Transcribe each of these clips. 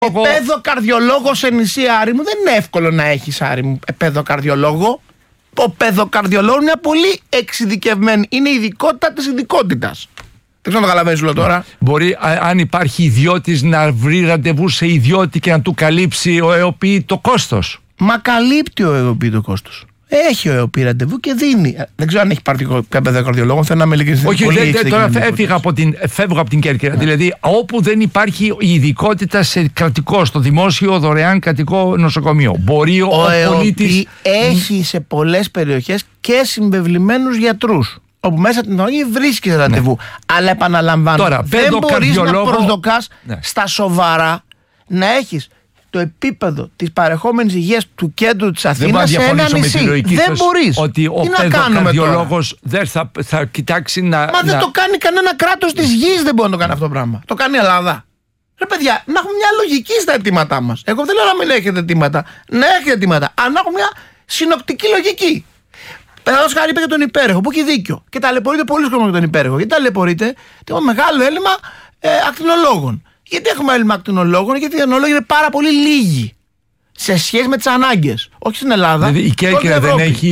Παιδοκαρδιολόγο σε νησί, Άρη μου, δεν είναι εύκολο να έχεις, Άρη μου, παιδοκαρδιολόγο. Ο παιδοκαρδιολόγο είναι πολύ εξειδικευμένο. Είναι η ειδικότητα της ειδικότητας. Δεν ξέρω να το καταλαβαίνεις τώρα. Μπορεί, αν υπάρχει ιδιώτης, να βρει ραντεβού σε ιδιώτη και να του καλύψει ο ΕΟΠΗ το κόστος. Μα καλύπτει ο ΕΟΠΗ το κόστος. Έχει ο ΕΟΠΗ ραντεβού και δίνει. Δεν ξέρω αν έχει πάρει κάποιο παιδοκαρδιολόγο. Θέλω να με ειλικρινής. Όχι, τώρα φεύγω από την Κέρκυρα. Δηλαδή, όπου δεν υπάρχει η ειδικότητα σε κρατικό, στο δημόσιο, δωρεάν κρατικό νοσοκομείο. Μπορεί ο πολίτης. Έχει σε πολλές περιοχές και συμβεβλημένους γιατρούς. Όπου μέσα την ώρα βρίσκεις ραντεβού. Ναι. Αλλά επαναλαμβάνω, τώρα, δεν μπορείς να προσδοκάς στα σοβαρά να έχεις το επίπεδο της παρεχόμενης υγείας του κέντρου της Αθήνας σε ένα νησί. Δεν μπορείς. Ότι ο παιδοκαρδιολόγος δεν θα κοιτάξει να... Μα δεν το κάνει κανένα κράτος της γης, δεν μπορεί να το κάνει αυτό το πράγμα. Το κάνει η Ελλάδα. Ρε παιδιά, να έχουμε μια λογική στα αιτήματά μας. Εγώ δεν λέω να μην έχετε αιτήματα. Να έχετε αιτήματα. Αν έχουμε μια συνοπτική λογική. Παραδείγματος χάρη είπε για τον υπέρεχο, που έχει δίκιο. Και ταλαιπωρείται πολύ κόσμο για τον υπέρεχο. Γιατί ταλαιπωρείται, ότι έχουμε μεγάλο έλλειμμα ακτινολόγων. Γιατί έχουμε έλλειμμα ακτινολόγων? Γιατί οι ακτινολόγοι είναι πάρα πολύ λίγοι σε σχέση με τις ανάγκες. Όχι στην Ελλάδα. Δηλαδή η Κέρκυρα δεν έχει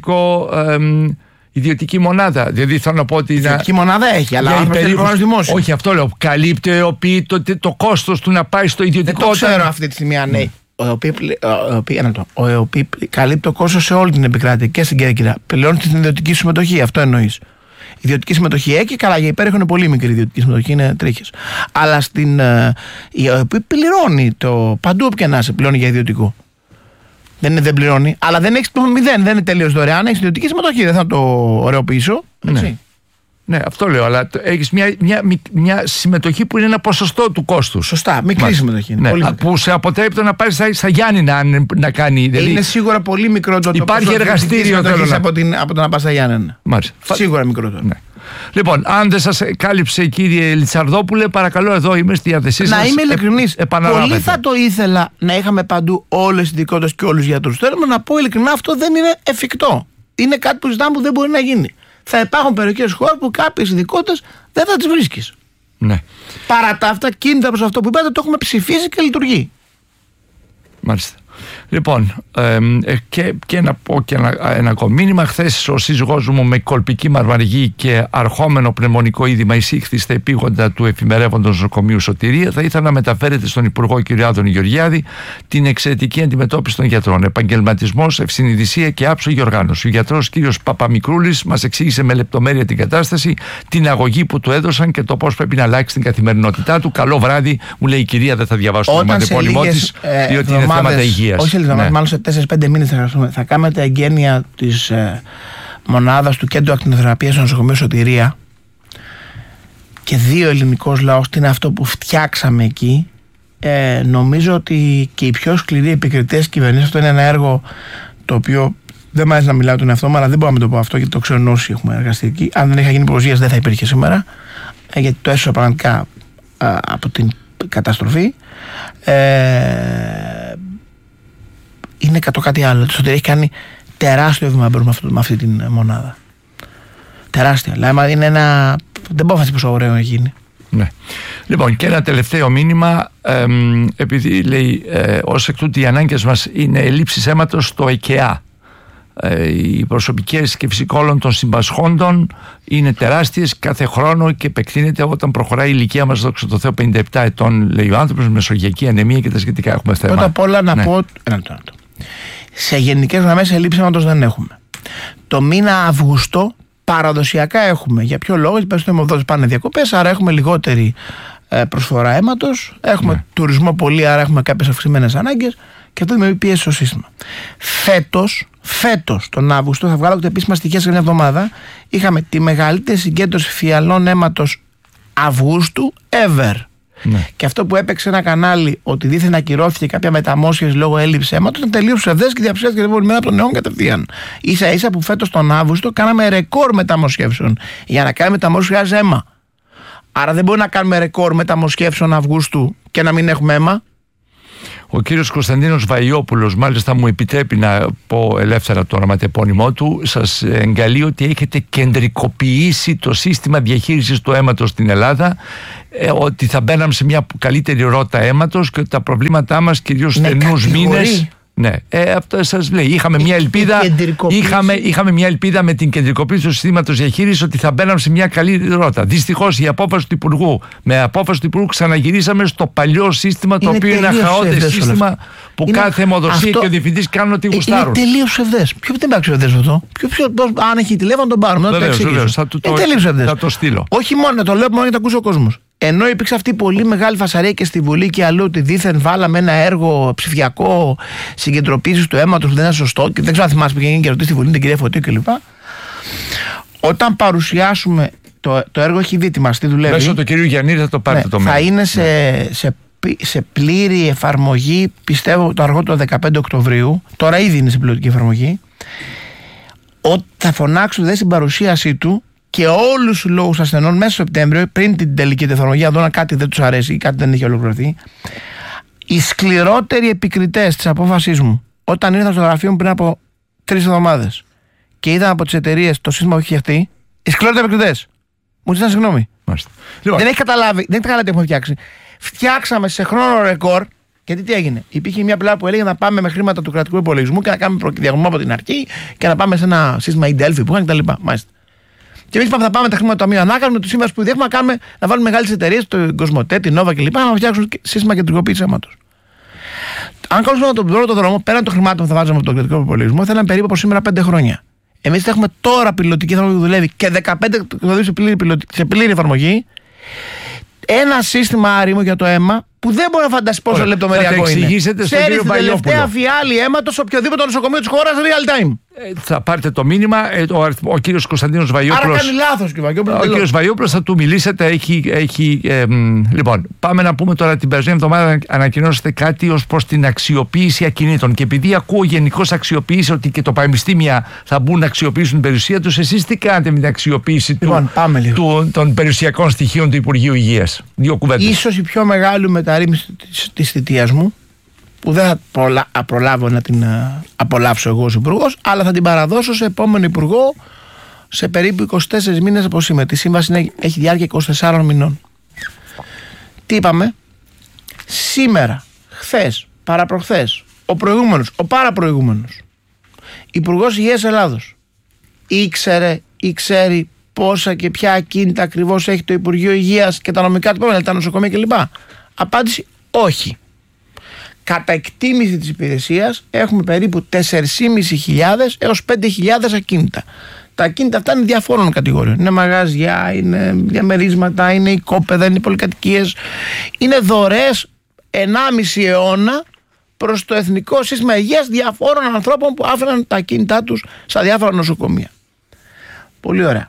ιδιωτική μονάδα. Δηλαδή θέλω να πω ότι. Ιδιωτική μονάδα έχει, αλλά όχι δημόσιο. Όχι, αυτό λέω. Καλύπτει ο ΕΟΠΗ το κόστος του να πάει στο ιδιωτικό. Δεν ξέρω αυτή τη στιγμή αν έχει. Ο ΕΟΠΗ καλύπτει το κόστος σε όλη την επικράτεια και στην Κέρκυρα. Πληρώνει την ιδιωτική συμμετοχή, αυτό εννοείς. Η ιδιωτική συμμετοχή έχει, καλά, για υπέροχο είναι πολύ μικρή η ιδιωτική συμμετοχή, είναι τρίχες. Αλλά η ΕΟΠΗ πληρώνει παντού όποια να είσαι, πληρώνει για ιδιωτικό. Δεν πληρώνει, αλλά δεν έχει μηδέν, δεν είναι τελείως δωρεάν, έχει ιδιωτική συμμετοχή, δεν θα το ωρεοποιήσω. Ναι, αυτό λέω, αλλά έχεις μια συμμετοχή που είναι ένα ποσοστό του κόστους. Σωστά, μικρή συμμετοχή. Ναι, που σε αποτρέπει να πάρεις στα Γιάννηνα να κάνει. Δηλαδή, είναι σίγουρα πολύ μικρό το υπάρχει εργαστήριο από το να πας στα Γιάννηνα. Μάλιστα. Σίγουρα μικρότερο. Ναι. Λοιπόν, αν δεν σας κάλυψε, κύριε Λιτσαρδόπουλε, παρακαλώ, εδώ είμαι στη διάθεσή σας. Να είμαι ειλικρινής. Πολύ θα το ήθελα να είχαμε παντού όλες τις ειδικότητες και όλους τους γιατρούς. Θέλω να πω ειλικρινά, αυτό δεν είναι εφικτό. Είναι κάτι που ζητάμε που δεν μπορεί να γίνει. Θα υπάρχουν περιοχές χώρες που κάποιες ειδικότητες δεν θα τις βρίσκεις. Ναι. Παρά τα αυτά, κίνητα προς αυτό που είπατε, το έχουμε ψηφίσει και λειτουργεί. Μάλιστα. Λοιπόν, και να πω και ένα ακόμα μήνυμα. Χθες ο σύζυγός μου με κολπική μαρμαργή και αρχόμενο πνευμονικό είδημα εισήχθη στα επίγοντα του εφημερεύοντος νοσοκομείου Σωτηρία. Θα ήθελα να μεταφέρετε στον Υπουργό κ. Άδωνη Γεωργιάδη την εξαιρετική αντιμετώπιση των γιατρών. Επαγγελματισμός, ευσυνειδησία και άψογη οργάνωση. Ο γιατρός κ. Παπαμικρούλης μας εξήγησε με λεπτομέρεια την κατάσταση, την αγωγή που του έδωσαν και το πώς πρέπει να αλλάξει την καθημερινότητά του. Καλό βράδυ, μου λέει η κυρία, δεν θα διαβάσω το ονοματεπώνυμό της, διότι είναι θέματα υγείας. Όχι, μάλλον σε 4-5 μήνες θα κάνετε εγγένεια της μονάδας του κέντρου ακτινοθεραπείας στο νοσοκομείο Σωτηρία και δύο ελληνικός λαός, τι είναι αυτό που φτιάξαμε εκεί. Νομίζω ότι και οι πιο σκληροί επικριτές κυβερνήσεις, αυτό είναι ένα έργο το οποίο δεν μ' αρέσει να μιλάω τον εαυτό μου, αλλά δεν μπορώ να το πω αυτό γιατί το ξέρουν όσοι έχουμε εργαστεί εκεί. Αν δεν είχα γίνει προσγείας δεν θα υπήρχε σήμερα, γιατί το έσωσα πραγματικά από την καταστροφή. Είναι κάτι άλλο. Το Σωτηρία έχει κάνει τεράστιο βήμα με αυτή την μονάδα. Τεράστιο. Δηλαδή είναι ένα. Δεν μπορώ να φανταστεί πόσο ωραίο να γίνει. Ναι. Λοιπόν, και ένα τελευταίο μήνυμα. Επειδή λέει ως εκ τούτου οι ανάγκες μας είναι ελλείψεις αίματος στο ΕΚΕΑ. Οι προσωπικές και φυσικόλων των συμπασχόντων είναι τεράστιες κάθε χρόνο και επεκτείνεται όταν προχωράει η ηλικία μας, δόξα τω Θεώ, 57 ετών, λέει ο άνθρωπος, μεσογειακή ανεμία και τα σχετικά. Έχουμε θέμα. Πρώτα απ' όλα να πω. Σε γενικές γραμμές ελλείψης αίματος δεν έχουμε. Το μήνα Αυγούστο παραδοσιακά έχουμε. Για ποιο λόγο? Γιατί περισσότεροι αιμοδότες πάνε διακοπές, άρα έχουμε λιγότερη προσφορά αίματος. Έχουμε τουρισμό πολύ, άρα έχουμε κάποιες αυξημένες ανάγκες και αυτό δημιουργεί πίεση στο σύστημα. Φέτος τον Αύγουστο, θα βγάλω και επίσημα στοιχεία σε μια εβδομάδα, είχαμε τη μεγαλύτερη συγκέντρωση φιαλών αίματος Αυγούστου ever. Ναι. Και αυτό που έπαιξε ένα κανάλι ότι δίθεν ακυρώθηκε κάποια μεταμόσχευση λόγω έλλειψης αίματος ήταν τελείως ψευδές και διαψεύστηκε από τον αιώνα κατευθείαν. Ίσα ίσα που φέτος τον Αύγουστο κάναμε ρεκόρ μεταμοσχεύσεων. Για να κάνουμε μεταμόσχευση χρειάζεται αίμα. Άρα δεν μπορεί να κάνουμε ρεκόρ μεταμοσχεύσεων Αυγούστου και να μην έχουμε αίμα. Ο κύριος Κωνσταντίνος Βαϊόπουλος, μάλιστα μου επιτρέπει να πω ελεύθερα το ονοματεπώνυμό του, σας εγκαλεί ότι έχετε κεντρικοποιήσει το σύστημα διαχείρισης του αίματος στην Ελλάδα, ότι θα μπαίναμε σε μια καλύτερη ρότα αίματος και ότι τα προβλήματά μας κυρίως στενούς μήνες. Ναι, αυτό σας λέει. Είχαμε μια ελπίδα με την κεντρικοποίηση του συστήματος διαχείρισης ότι θα μπαίναμε σε μια καλή ρότα. Δυστυχώς η απόφαση του Υπουργού, με απόφαση του Υπουργού ξαναγυρίσαμε στο παλιό σύστημα, το οποίο είναι αχαώδες σύστημα που κάθε αιμοδοσία και ο διευθυντής κάνουν ό,τι γουστάρουν. Είναι τελείως ψευδές. Ποιο δεν πάει ψευδές αυτό? Αν έχει τηλέφωνο τον πάρουμε. Βεβαίως, θα το στείλω. Όχι μόνο, το λέω μόνο για να το ακούσει ο κόσμος. Ενώ υπήρξε αυτή η πολύ μεγάλη φασαρία και στη Βουλή και αλλού ότι δήθεν βάλαμε ένα έργο ψηφιακό συγκεντροποίησης του αίματος που δεν είναι σωστό, και δεν ξέρω αν θυμάσαι που έγινε και ρωτήσει στη Βουλή την κυρία Φωτίου κλπ. Όταν παρουσιάσουμε το έργο, έχει ήδη ετοιμαστεί, δουλεύει. Μέσω του κυρίου Γιαννίδη θα το πάρετε το μέλλον. Θα είναι σε πλήρη εφαρμογή, πιστεύω το αργότερο 15 Οκτωβρίου. Τώρα ήδη είναι σε πιλωτική εφαρμογή. Θα φωνάξουν στην παρουσίασή του και όλους τους λόγους ασθενών μέσα στο Σεπτέμβριο, πριν την τελική εφαρμογή, αν δω αν κάτι δεν τους αρέσει ή κάτι δεν έχει ολοκληρωθεί, οι σκληρότεροι επικριτές της απόφασής μου, όταν ήρθαν στο γραφείο μου πριν από 3 εβδομάδες και είδαν από τις εταιρείες το σύστημα που έχει φτιαχτεί, οι σκληρότεροι επικριτές μου ζητάνε συγγνώμη. Δεν έχει καταλάβει τι έχουμε φτιάξει. Φτιάξαμε σε χρόνο ρεκόρ. Γιατί τι έγινε? Υπήρχε μια πλευρά που έλεγε να πάμε με χρήματα του κρατικού υπολογισμού και να κάνουμε διαγωνισμό από την αρχή και να πάμε σε ένα σύστημα e-Delphi που είχαν κτλ. Και εμείς θα πάμε τα χρήματα του Ταμείου Ανάκαμψης με του σύμβαση που έχουμε να βάλουμε μεγάλες εταιρείες, το Κοσμοτέ, την Nova κλπ. Να φτιάξουν σύστημα κεντρικοποίησης αίματος. Αν κάνουμε τον πρώτο δρόμο, πέραν των χρημάτων που θα βάζαμε από τον κρατικό υπολογισμό, θέλαμε περίπου από σήμερα 5 χρόνια. Εμείς θα έχουμε τώρα πιλωτική εφαρμογή που δουλεύει και 15 σε πλήρη εφαρμογή. Ένα σύστημα άριμο για το αίμα που δεν μπορεί να φανταστεί πόσο λεπτομεριακό είναι. Ξέρεις την τελευταία φιάλη αίματος σε οποιοδήποτε νοσοκομείο της χώρας real time. Θα πάρετε το μήνυμα. Ο κύριος Κωνσταντίνος Βαϊόπουλος. Άρα κάνει λάθος, ο κύριος Βαϊόπουλος θα του μιλήσετε. Λοιπόν, πάμε να πούμε τώρα, την περασμένη εβδομάδα ανακοινώσετε κάτι ως προς την αξιοποίηση ακινήτων. Και επειδή ακούω γενικώς αξιοποίηση, ότι και το πανεπιστήμια θα μπουν να αξιοποιήσουν την περιουσία τους, εσείς τι κάνετε με την αξιοποίηση των περιουσιακών στοιχείων του Υπουργείου Υγείας? 2 κουβέντες. Ίσως η πιο μεγάλη μεταρρύθμιση της θητείας μου, που δεν θα προλάβω να την απολαύσω εγώ ως υπουργός, αλλά θα την παραδώσω σε επόμενο υπουργό σε περίπου 24 μήνες από σήμερα. Τη σύμβαση έχει διάρκεια 24 μηνών. Τι είπαμε? Σήμερα, χθες, παραπροχθές, ο παραπροηγούμενος Υπουργός Υγείας Ελλάδος ξέρει πόσα και ποια ακίνητα ακριβώς έχει το Υπουργείο Υγείας και τα νομικά του επόμενα, τα νοσοκομεία κλπ. Απάντηση: όχι. Κατά εκτίμηση της υπηρεσίας έχουμε περίπου 4.500 έως 5.000 ακίνητα. Τα ακίνητα αυτά είναι διαφόρων κατηγοριών. Είναι μαγαζιά, είναι διαμερίσματα, είναι οικόπεδα, είναι πολυκατοικίες. Είναι δωρεές 1,5 αιώνα προς το Εθνικό Σύστημα Υγείας διαφόρων ανθρώπων που άφηναν τα ακίνητά τους στα διάφορα νοσοκομεία. Πολύ ωραία.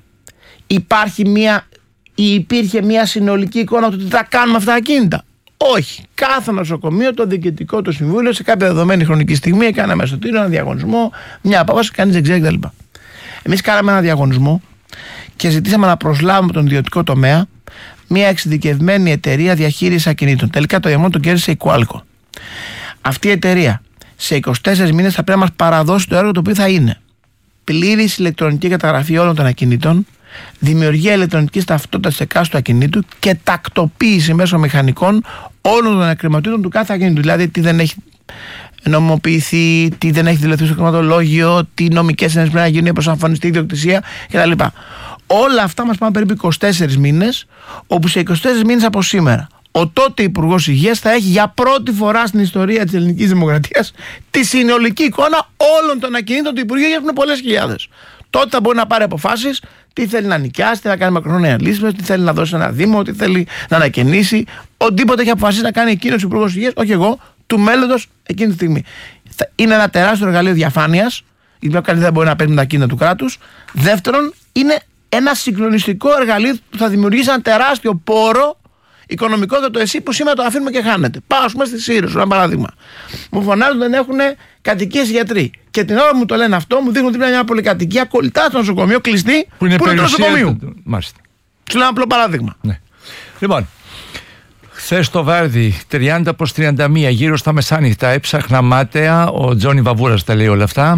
Υπήρχε μια συνολική εικόνα του τι θα κάνουμε αυτά τα ακίνητα? Όχι. Κάθε νοσοκομείο, το διοικητικό του συμβούλιο, σε κάποια δεδομένη χρονική στιγμή έκανε ένα μεσοτήριο, ένα διαγωνισμό, μια απόφαση, κανείς δεν ξέρει κτλ. Εμείς κάναμε ένα διαγωνισμό και ζητήσαμε να προσλάβουμε τον ιδιωτικό τομέα μια εξειδικευμένη εταιρεία διαχείρισης ακινήτων. Τελικά το διαγωνισμό τον κέρδισε η Qualco. Αυτή η εταιρεία σε 24 μήνες θα πρέπει να μας παραδώσει το έργο, το οποίο θα είναι πλήρης ηλεκτρονική καταγραφή όλων των ακινήτων, δημιουργία ηλεκτρονικής ταυτότητας σε εκάστοτε ακινήτου και τακτοποίηση μέσω μηχανικών όλων των ακριματήτων του κάθε ακινήτου. Δηλαδή, τι δεν έχει νομιμοποιηθεί, τι δεν έχει δηλωθεί στο χρηματολόγιο, τι νομικές ενέργειες πρέπει να γίνουν προς αμφωνιστή ιδιοκτησία κτλ. Όλα αυτά μας πάνε περίπου 24 μήνες, όπου σε 24 μήνες από σήμερα ο τότε Υπουργός Υγείας θα έχει για πρώτη φορά στην ιστορία της ελληνικής δημοκρατίας τη συνολική εικόνα όλων των ακινήτων του Υπουργείου Υγείας, που είναι πολλές χιλιάδες. Τότε θα μπορεί να πάρει αποφάσεις, τι θέλει να νοικιάσει, τι θα κάνει μακροχρόνια λύσεις, τι θέλει να δώσει ένα δήμο, τι θέλει να ανακαινήσει. Οτιδήποτε έχει αποφασίσει να κάνει εκείνος ο Υπουργός Υγείας, όχι εγώ, του μέλλοντος εκείνη τη στιγμή. Είναι ένα τεράστιο εργαλείο διαφάνειας, γιατί κανείς δεν μπορεί να παίρνει τα ακίνητα του κράτους. Δεύτερον, είναι ένα συγκλονιστικό εργαλείο που θα δημιουργήσει ένα τεράστιο πόρο οικονομικό για το ΕΣΥ που σήμερα το αφήνουμε και χάνεται. Πάω, ας πούμε, στη Σύρος, ένα παράδειγμα. Μου φωνάζουν ότι δεν έχουν κατοικίες γιατροί. Και την ώρα που μου το λένε αυτό, μου δείχνουν δίπλα μια πολυκατοικία κολλητά στο νοσοκομείο, κλειστή, που είναι το νοσοκομείο. Μάλιστα. Σου λέω ένα απλό παράδειγμα. Ναι. Λοιπόν, Χθες το βράδυ, 30 προς 31, γύρω στα μεσάνυχτα, έψαχνα μάταια, ο Τζόνι Βαβούρας τα λέει όλα αυτά,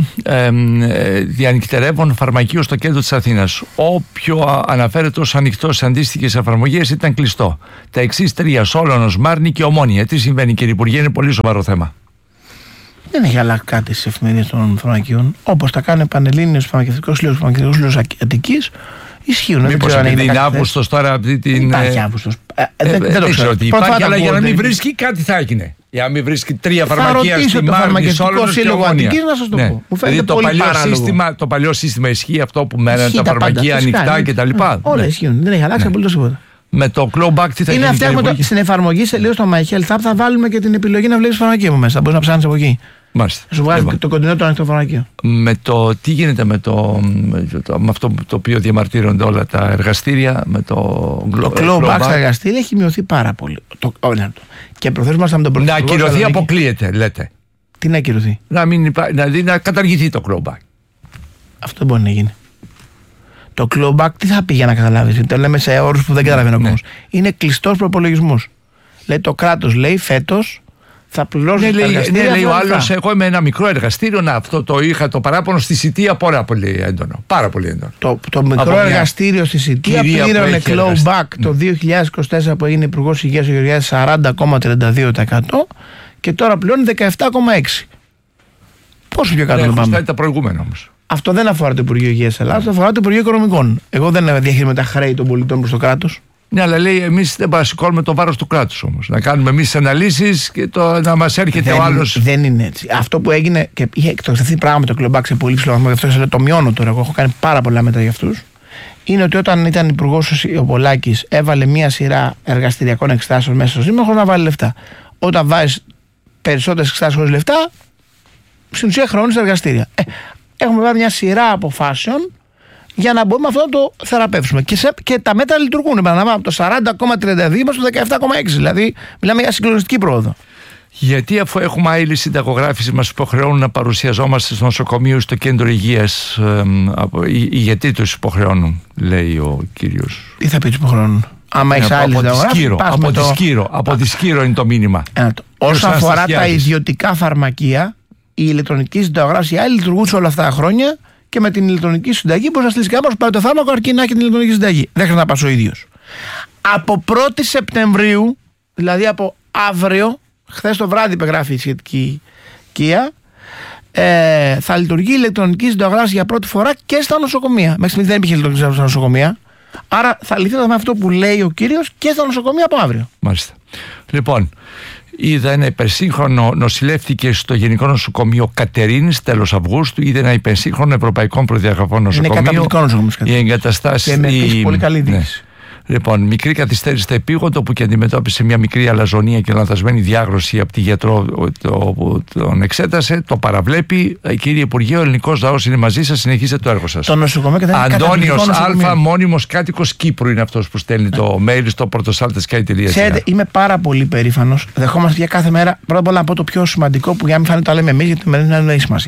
διανυκτερεύων φαρμακείο στο κέντρο της Αθήνας. Όποιο αναφέρεται ως ανοιχτό σε αντίστοιχες εφαρμογές ήταν κλειστό. Τα εξής τρία, Σόλωνος, Μάρνη και Ομόνια. Τι συμβαίνει, κύριε Υπουργέ, είναι πολύ σοβαρό θέμα. Δεν έχει αλλάξει κάτι στις εφημερίδες των φαρμακείων. Όπως τα κάνει Πανελλήνιος Φαρμακευτικός Σύλλογος Αττικής, ισχύουν. Μήπως επειδή είναι Αύγουστος τώρα. Υπάρχει Αύγουστος. Δεν το ξέρω ότι υπάρχει, αλλά για να μην βρίσκει κάτι θα έγινε. Για να μην βρίσκει τρία φαρμακεία στη Μάρνη, Σόλωνος και Ομόνια. Να σας το πω. Μου φαίνεται δηλαδή το παλιό σύστημα ισχύει, αυτό που μένανε τα φαρμακεία ανοιχτά κτλ. Όλα ισχύουν. Δεν έχει αλλάξει απολύτως τίποτα. Με το clawback τι θα γίνει? Είναι αυτά στην εφαρμογή σε λίγο στο My Health App θα βάλουμε και την επιλογή να βλέπεις φαρμακείο μέσα. Θα μπορείς να ψάχνεις από εκεί. Μάλιστα. Σου βγάζει το κοντινό το ανοιχτό φαρμακείο. Τι γίνεται με αυτό το οποίο διαμαρτύρονται όλα τα εργαστήρια, με το clawback στα εργαστήρια έχει μειωθεί πάρα πολύ. Και προθέσουμε να τον να ακυρωθεί, αποκλείεται, λέτε. Τι να ακυρωθεί? Να καταργηθεί το clawback. Αυτό δεν μπορεί να γίνει. Το clawback τι θα πει για να καταλάβεις? Το λέμε σε όρους που δεν καταλαβαίνει ο κόσμος. Είναι κλειστός προπολογισμός. Λέει το κράτος, λέει φέτος θα πληρώσουν τα εργαστήρια. Λέει ο άλλος, εγώ είμαι ένα μικρό εργαστήριο. Να, αυτό το είχα το παράπονο στη Σιτία πάρα πολύ έντονο. Πάρα πολύ έντονο. Το μικρό εργαστήριο στη Σιτία πλήρωνε clawback το 2024 που έγινε Υπουργός Υγείας ο Γεωργιάδης 40,32% και τώρα πληρώνει 17,6%. Πόσο πιο κάτω να πάμε? Αυτά ήταν τα προηγούμενα όμως. Αυτό δεν αφορά το Υπουργείο Υγείας Ελλάδας, αφορά το Υπουργείο Οικονομικών. Εγώ δεν διαχειρίζομαι τα χρέη των πολιτών προς το κράτος. Ναι, αλλά λέει εμείς δεν παρασηκώνουμε το βάρος του κράτους όμως. Να κάνουμε εμείς τις αναλύσεις και να μας έρχεται ο άλλος. Δεν είναι έτσι. Αυτό που έγινε και είχε εκτοξευθεί πράγμα με το κλομπάκ σε πολύ ψηλό βαθμό, γι' αυτό το μειώνω τώρα. Εγώ έχω κάνει πάρα πολλά μέτρα για αυτούς. Είναι ότι όταν ήταν υπουργός ο Πολάκης, έβαλε μία σειρά εργαστηριακών εξετάσεων μέσα στο Σύμμαχο να βάλει λεφτά. Όταν βάζεις περισσότερες εξετάσεις χωρίς λεφτά, στην ουσία χρεώνεις τα εργαστήρια. Έχουμε βάλει μια σειρά αποφάσεων για να μπορούμε αυτό να το θεραπεύσουμε. Και τα μέτρα λειτουργούν. Επαναλαμβάνω, από το 40,32 στο 17,6. Δηλαδή, μιλάμε για συγκλονιστική πρόοδο. Γιατί αφού έχουμε άειλη συνταγογράφηση μας υποχρεώνουν να παρουσιαζόμαστε στο νοσοκομείο, στο κέντρο υγείας, γιατί τους υποχρεώνουν, λέει ο κύριος. Τι θα πει τους υποχρεώνουν? Άμα έχει άειλη συνταγογράφηση. Από τη Σκύρο είναι το μήνυμα. Όσον αφορά τα ιδιωτικά φαρμακεία, η ηλεκτρονική συνταγογράφηση άλλη λειτουργούσε όλα αυτά τα χρόνια και με την ηλεκτρονική συνταγή μπορεί να στείλει κάποιο πάρει το φάρμακο αρκεί να έχει την ηλεκτρονική συνταγή. Δεν χρειάζεται να πας ο ίδιος. Από 1η Σεπτεμβρίου, δηλαδή από αύριο, χθες το βράδυ υπεγράφει η σχετική κία, θα λειτουργεί η ηλεκτρονική συνταγογράφηση για πρώτη φορά και στα νοσοκομεία. Μέχρι στιγμής δεν υπήρχε ηλεκτρονική συνταγογράφηση στα νοσοκομεία. Άρα θα λυθεί με αυτό που λέει ο κύριος και στα νοσοκομεία από αύριο. Μάλιστα. Λοιπόν, είδα ένα υπερσύγχρονο, νοσηλεύτηκε στο Γενικό Νοσοκομείο Κατερίνης τέλος Αυγούστου. Είδα ένα υπερσύγχρονο ευρωπαϊκών προδιαγραφών νοσοκομείο. Είναι καταπληκτικό νοσοκομείο. Η εγκαταστάση. Και έχει πολύ καλή διοίκηση. Λοιπόν, μικρή καθυστέρηση στα επίγοντα, όπου και αντιμετώπισε μια μικρή αλαζονία και λανθασμένη διάγνωση από τη γιατρό που τον εξέτασε. Το παραβλέπει. Κύριε Υπουργέ, ο ελληνικός λαός είναι μαζί σας. Συνεχίστε το έργο σας. Το νοσοκομείο και Αντώνιος Α, μόνιμος κάτοικος Κύπρου είναι αυτός που στέλνει το mail στο portosaltesky.gr. Ξέρετε, είμαι πάρα πολύ περήφανος. Δεχόμαστε για κάθε μέρα. Πρώτα απ' όλα να πω το πιο σημαντικό που για να μην φάνηκε το λέμε εμείς, γιατί δεν έχει σημασία.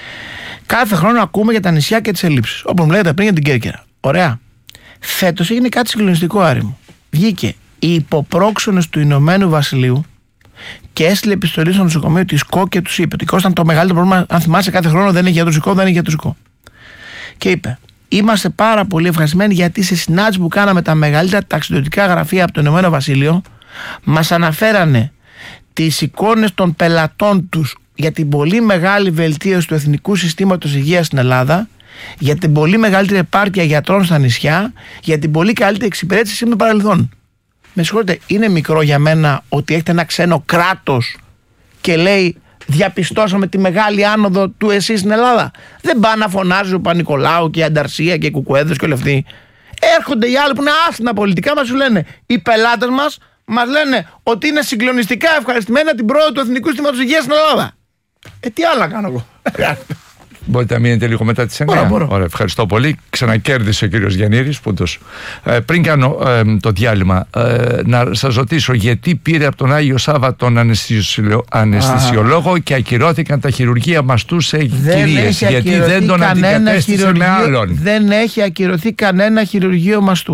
Κάθε χρόνο ακούμε για τα νησιά και τις ελλείψεις. Όπως μου λέγατε πριν για την Κέρκυρα. Ωραία. Φέτος έγινε κάτι συγκλονιστικό, Άρη μου. Βγήκε οι υποπρόξενες του Ηνωμένου Βασιλείου και έστειλε επιστολή στο νοσοκομείο της ΚΟ και τους είπε ότι ήταν το μεγαλύτερο πρόβλημα. Αν θυμάσαι, κάθε χρόνο δεν είναι γιατρουσικό, δεν είναι γιατρουσικό. Και είπε: είμαστε πάρα πολύ ευχαριστημένοι γιατί σε συνάντηση που κάναμε τα μεγαλύτερα ταξιδιωτικά γραφεία από το Ηνωμένο Βασίλειο, μας αναφέρανε τις εικόνες των πελατών τους για την πολύ μεγάλη βελτίωση του εθνικού συστήματος υγείας στην Ελλάδα, για την πολύ μεγαλύτερη επάρκεια γιατρών στα νησιά, για την πολύ καλύτερη εξυπηρέτηση με παρελθόν. Με συγχωρείτε, είναι μικρό για μένα ότι έχετε ένα ξένο κράτος και λέει διαπιστώσαμε τη μεγάλη άνοδο του ΕΣΥ στην Ελλάδα? Δεν πάνε να φωνάζει ο Παπα-Νικολάου και η Ανταρσία και οι Κουκουέδρες και όλοι αυτοί. Έρχονται οι άλλοι που είναι άσχημα πολιτικά, μας σου λένε οι πελάτες μας λένε ότι είναι συγκλονιστικά ευχαριστημένα την πρόοδο του Εθνικού Συστήματος Υγείας στην Ελλάδα. Τι άλλο να κάνω εγώ? Μπορείτε να μείνετε λίγο μετά τις 9. Ωραία, ευχαριστώ πολύ. Ξανακέρδισε ο κύριος Γιαννήρης. Πριν κάνω το διάλειμμα, να σας ρωτήσω γιατί πήρε από τον Άγιο Σάββα τον αναισθησιολόγο και ακυρώθηκαν τα χειρουργεία μαστού σε κυρίες? Γιατί δεν τον αντικατέστησε με άλλον? Δεν έχει ακυρωθεί κανένα χειρουργείο μαστού.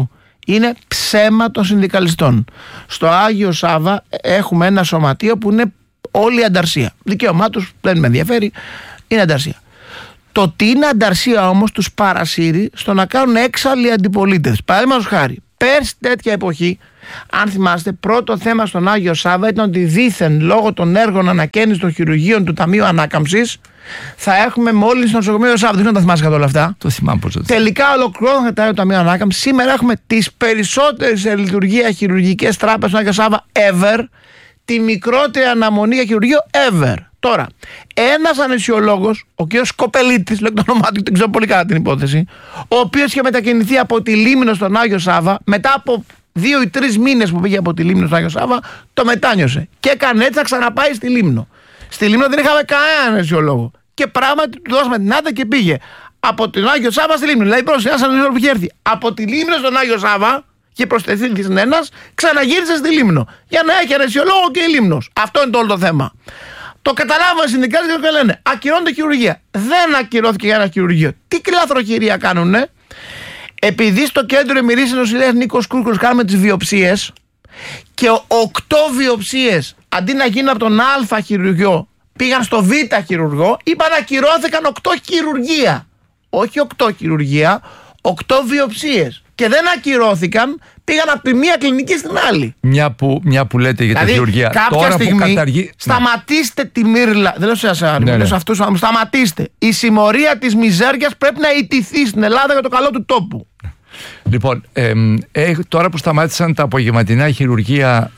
Είναι ψέμα των συνδικαλιστών. Στο Άγιο Σάβα έχουμε ένα σωματείο που είναι όλη η ανταρσία. Δικαίωμά τους δεν με ενδιαφέρει, είναι ανταρσία. Το τι είναι ανταρσία όμως τους παρασύρει στο να κάνουν έξαλλοι αντιπολίτες. Παραδείγματος χάρη, πέρσι τέτοια εποχή, αν θυμάστε, πρώτο θέμα στον Άγιο Σάββα ήταν ότι δήθεν λόγω των έργων ανακαίνησης των χειρουργείων του Ταμείου Ανάκαμψης θα έχουμε μόλις στο νοσοκομείο Σάββα. Δεν τα θυμάσαι όλα αυτά. Το θυμάμαι πώς. Τελικά ολοκληρώθηκε το Ταμείο Ανάκαμψης. Σήμερα έχουμε τις περισσότερες σε λειτουργία χειρουργικές τράπεζες στον Άγιο Σάββα ever. Τη μικρότερη αναμονή για χειρουργείο ever. Τώρα, ένας αναισιολόγος, ο κ. Σκοπελίτης, λέω το όνομά του, δεν ξέρω πολύ καλά την υπόθεση, ο οποίος είχε μετακινηθεί από τη Λίμνο στον Άγιο Σάββα, μετά από 2 ή 3 μήνες που πήγε από τη Λίμνο στον Άγιο Σάββα, το μετάνιωσε. Και έκανε έτσι να ξαναπάει στη Λίμνο. Στη Λίμνο δεν είχαμε κανέναν αναισιολόγο. Και πράγματι του δώσαμε την άδεια και πήγε από τον Άγιο Σάββα στη Λίμνο. Δηλαδή, πρόσεχε, ένας αναισιολόγος που είχε έρθει από τη Λίμνο στον Άγιο Σάββα, και προσθεθεί ένας, ξαναγύρισε στη Λίμνο. Για να έχει αναισιολόγο και η Λίμνος. Αυτό είναι το όλο το θέμα. Το καταλάβανε οι συνδικάτες και λένε ακυρώνεται χειρουργία. Δεν ακυρώθηκε για ένα χειρουργείο. Τι κλαθροχειρία κάνουνε? Επειδή στο κέντρο Εμμυρής Νοσηλείας Νίκος Κούρκος κάνουμε τις βιοψίες και 8 βιοψίες αντί να γίνουν από τον Α χειρουργείο πήγαν στο Β χειρουργό, είπαν ακυρώθηκαν 8 χειρουργία. Όχι 8 χειρουργία, 8 βιοψίες. Και δεν ακυρώθηκαν, πήγαν από τη μία κλινική στην άλλη. Μια που λέτε για δηλαδή, τη χειρουργία. Κάποια τώρα στιγμή, που καταργεί. σταματήστε τη μύρλα. Δεν λέω σε εσάς, λέω σε αυτούς, σταματήστε. Η συμμορία της μιζέριας πρέπει να ιτηθεί στην Ελλάδα για το καλό του τόπου. Λοιπόν, τώρα που σταμάτησαν τα απογευματινά χειρουργία,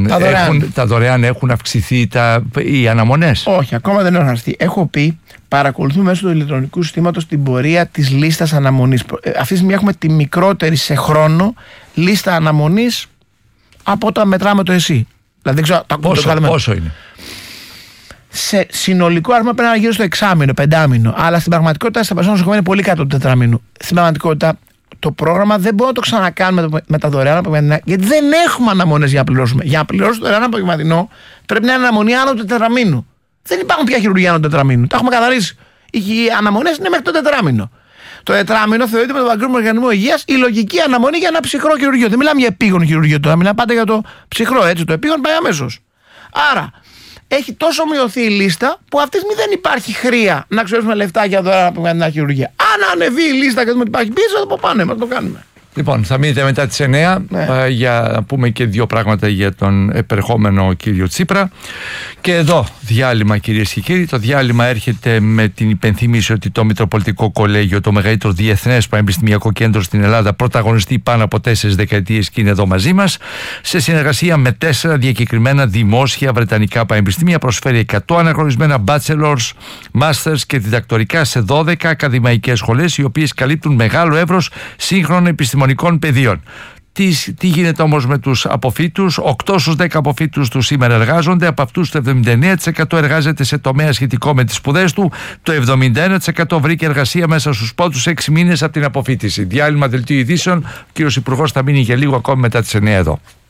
τα δωρεάν έχουν αυξηθεί οι αναμονές? Όχι, ακόμα δεν έχουν αυξηθεί. Έχω πει, παρακολουθούμε μέσω του ηλεκτρονικού συστήματος την πορεία της λίστας αναμονής. Αυτή τη στιγμή έχουμε τη μικρότερη σε χρόνο λίστα αναμονής από όταν μετράμε το ΕΣΥ. Δηλαδή, δεν ξέρω, πόσο είναι? Σε συνολικό αριθμό πρέπει να είναι γύρω στο 6μήνο, 5μήνο. Αλλά στην πραγματικότητα στα περισσότερα νοσοκομεία είναι πολύ κάτω του 4μήνου. Στην πραγματικότητα το πρόγραμμα δεν μπορούμε να το ξανακάνουμε με τα δωρεάν απογευματινά, γιατί δεν έχουμε αναμονές για να πληρώσουμε. Για να πληρώσουμε το δωρεάν απογευματινό πρέπει να είναι αναμονή άνω του 4μήνου. Δεν υπάρχουν πια χειρουργία άνω του 4μήνου. Τα έχουμε καθαρίσει. Οι αναμονές είναι μέχρι το 4μήνο. Το 4μήνο θεωρείται με τον Παγκόσμιο Οργανισμό Υγείας η λογική αναμονή για ένα ψυχρό χειρουργείο. Δεν μιλάμε για επίγον χειρουργείο τώρα, μιλάμε πάντα για το ψυχρό. Έτσι, το επίγον πάει αμέσως. Άρα, έχει τόσο μειωθεί η λίστα που αυτή τη στιγμή δεν υπάρχει χρειά να ξοδέψουμε λεφτά για δωρεάν απογευματινά χειρουργία. Αν ανεβεί η λίστα και δούμε ότι υπάρχει πίσω, θα το πάμε, θα το κάνουμε. Λοιπόν, θα μείνετε μετά τις 9 για να πούμε και 2 πράγματα για τον επερχόμενο κύριο Τσίπρα. Και εδώ διάλειμμα, κυρίες και κύριοι. Το διάλειμμα έρχεται με την υπενθύμηση ότι το Μητροπολιτικό Κολέγιο, το μεγαλύτερο διεθνές πανεπιστημιακό κέντρο στην Ελλάδα, πρωταγωνιστεί πάνω από 4 δεκαετίες και είναι εδώ μαζί μας. Σε συνεργασία με 4 διακεκριμένα δημόσια βρετανικά πανεπιστήμια, προσφέρει 100 αναγνωρισμένα bachelors, masters και διδακτορικά σε 12 ακαδημαϊκές σχολές, οι οποίες καλύπτουν μεγάλο εύρος σύγχρονων επιστημονικών πεδίων. Τι γίνεται όμως με τους αποφύτους? 8 στους 10 αποφύτους του σήμερα εργάζονται. Από αυτούς το 79% εργάζεται σε τομέα σχετικό με τις σπουδές του. Το 71% βρήκε εργασία μέσα στους πρώτους 6 μήνες από την αποφύτιση. Διάλειμμα, δελτίο ειδήσεων. Ο κύριος Υπουργός θα μείνει για λίγο ακόμη μετά τις 9 εδώ.